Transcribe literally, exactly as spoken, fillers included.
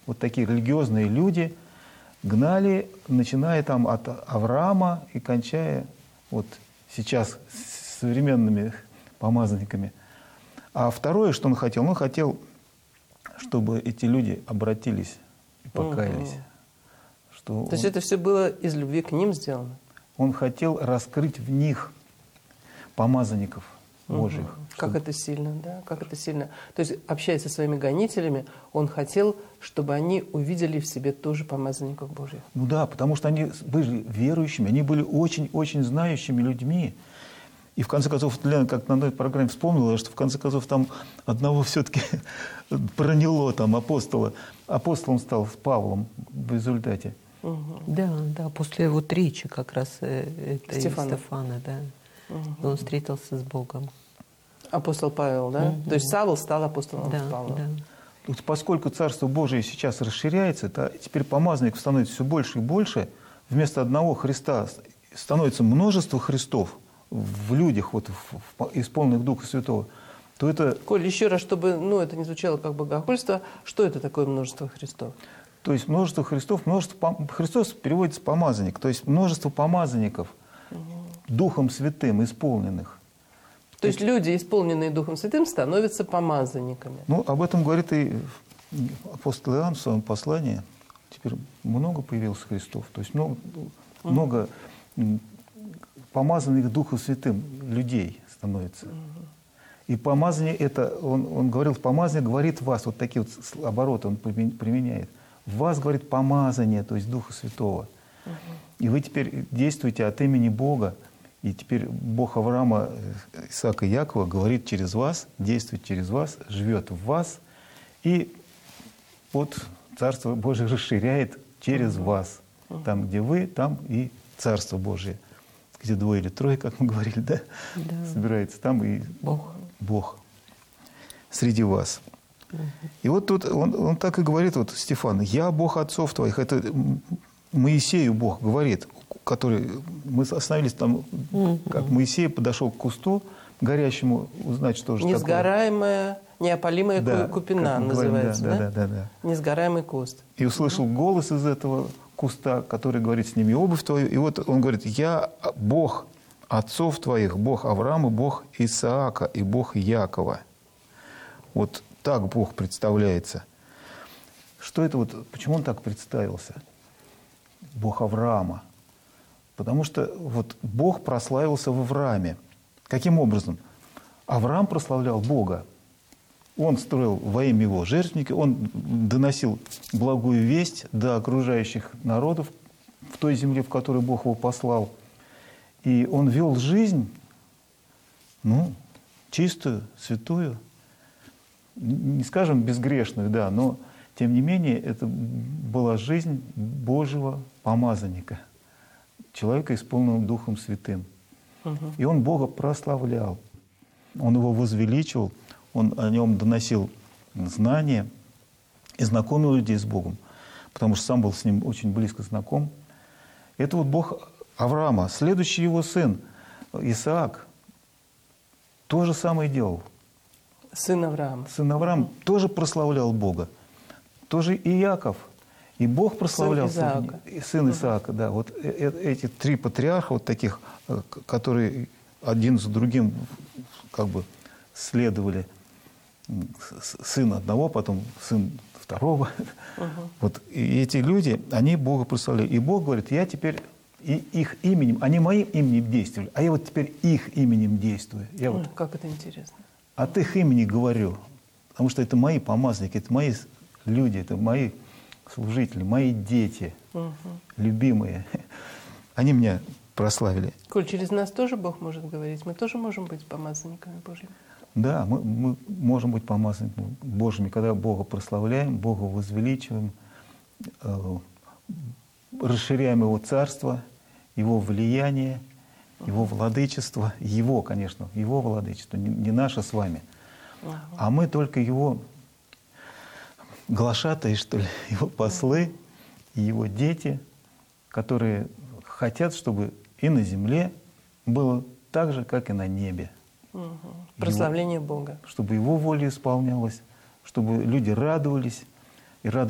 вот такие религиозные люди гнали, начиная там от Авраама и кончая вот сейчас с современными помазанниками. А второе, что он хотел, он хотел, чтобы эти люди обратились и покаялись. Угу. Что То он, есть это все было из любви к ним сделано? Он хотел раскрыть в них помазанников Божьих. Угу. Как это сильно, да? Как это сильно. То есть, общаясь со своими гонителями, он хотел, чтобы они увидели в себе тоже помазанников Божьих. Ну да, потому что они были верующими, они были очень-очень знающими людьми. И в конце концов, Лена как на одной программе вспомнила, что в конце концов там одного все-таки проняло, там, апостола. Апостолом стал с Павлом в результате. Угу. Да, да, после вот речи как раз э, это Стефана. Стефана, да. Угу. И он встретился с Богом. Апостол Павел, да? Угу. То есть Савл стал апостолом Да, Павла. да. Вот поскольку Царство Божие сейчас расширяется, то теперь помазанников становится все больше и больше. Вместо одного Христа становится множество Христов в людях, вот, в, в, исполненных Духа Святого. То это... Коль, еще раз, чтобы ну, это не звучало как богохульство, что это такое множество Христов? То есть множество Христов, множество... Христос переводится помазанник, то есть множество помазанников, угу. Духом Святым исполненных. То есть люди, исполненные Духом Святым, становятся помазанниками. Ну, об этом говорит и апостол Иоанн в своем послании. Теперь много появилось Христов, то есть много, угу. много помазанных Духом Святым людей становится. Угу. И помазание это, он, он говорил, помазание говорит в вас, вот такие вот обороты он применяет. В вас, говорит, помазание, то есть Духа Святого. Угу. И вы теперь действуете от имени Бога. И теперь Бог Авраама, Исаака и Якова говорит через вас, действует через вас, живет в вас. И вот Царство Божие расширяет через угу. вас. Там, где вы, там и Царство Божие. Где двое или трое, как мы говорили, да? Да. Собирается там и Бог. Бог среди вас. Угу. И вот тут он, он так и говорит, вот Стефан, «Я Бог отцов твоих». Это Моисею Бог говорит, который... Мы остановились там, угу. как Моисей подошел к кусту горящему, узнать, что же Несгораемая, такое. неопалимая да, купина называется, говорим, да, да? Да, да, да, да. Несгораемый куст. И услышал угу. голос из этого куста, который говорит: «Сними обувь твою». И вот он говорит: «Я Бог отцов твоих, Бог Авраама, Бог Исаака и Бог Якова». Вот так Бог представляется. Что это вот, почему он так представился? Бог Авраама. Потому что вот Бог прославился в Аврааме. Каким образом? Авраам прославлял Бога. Он строил во имя его жертвенники, он доносил благую весть до окружающих народов в той земле, в которую Бог его послал. И он вел жизнь, ну, чистую, святую, не скажем безгрешную, да, но тем не менее это была жизнь Божьего помазанника, человека, исполненного Духом Святым. Угу. И он Бога прославлял, он его возвеличивал, он о нем доносил знания и знакомил людей с Богом, потому что сам был с ним очень близко знаком. Это вот Бог Авраама. Следующий его сын, Исаак, то же самое делал. Сын Авраама. Сын Авраам тоже прославлял Бога. Тоже и Иаков. И Бог прославлял сын Исаака. И сын Исаака, да. Вот эти три патриарха, вот таких, которые один за другим как бы следовали. Сын одного, потом сын второго. Угу. Вот и эти люди, они Бога прославляли. И Бог говорит: я теперь и их именем, они моим именем действовали, а я вот теперь их именем действую. Я Ой, вот как это интересно. от их имени говорю, потому что это мои помазанники, это мои люди, это мои служители, мои дети, угу. любимые. Они меня прославили. Коль, через нас тоже Бог может говорить? Мы тоже можем быть помазанниками Божьими? Да, мы, мы можем быть помазанниками Божьими, когда Бога прославляем, Бога возвеличиваем, э, расширяем Его царство, Его влияние, Его владычество, Его, конечно, Его владычество, не, не наше с вами. Ага. А мы только Его глашатые, что ли, Его послы и Его дети, которые хотят, чтобы и на земле было так же, как и на небе. Угу. Прославление Его, Бога. Чтобы Его воля исполнялась, чтобы люди радовались и радовались.